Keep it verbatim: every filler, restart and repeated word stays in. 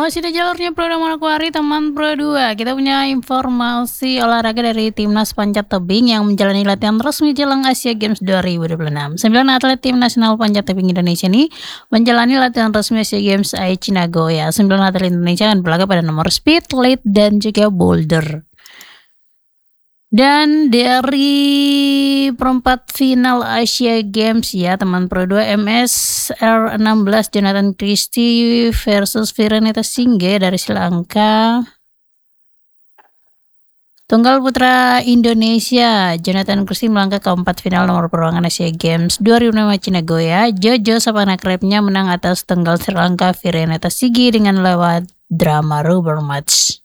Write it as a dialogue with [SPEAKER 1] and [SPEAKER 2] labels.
[SPEAKER 1] masih di jalurnya Pro Manokwari teman Pro dua. Kita punya informasi olahraga dari Timnas Panjat Tebing yang menjalani latihan resmi jelang Asia Games dua ribu dua puluh enam. Sembilan atlet Tim Nasional Panjat Tebing Indonesia ini menjalani latihan resmi Asia Games Aichi Nagoya. Sembilan atlet Indonesia akan berlaga pada nomor speed, lead, dan juga boulder. Dan dari perempat final Asia Games ya teman Pro dua, M S R enam belas Jonathan Christie versus Vireneta Singhe dari Sri Lanka. Tunggal putra Indonesia Jonathan Christie melangkah ke empat final nomor perorangan Asia Games dua ribu dua puluh lima Nagoya. Jojo Sapanakrepnya menang atas tunggal Sri Lanka Vireneta Singhe dengan lewat drama rubber match.